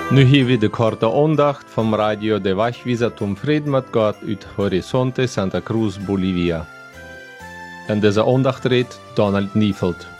Nu hier weer de korte aandacht vom Radio de Wachwieser zum Frieden mit Gott uit Horizonte Santa Cruz, Bolivia. En deze aandacht redt Donald Niefeld.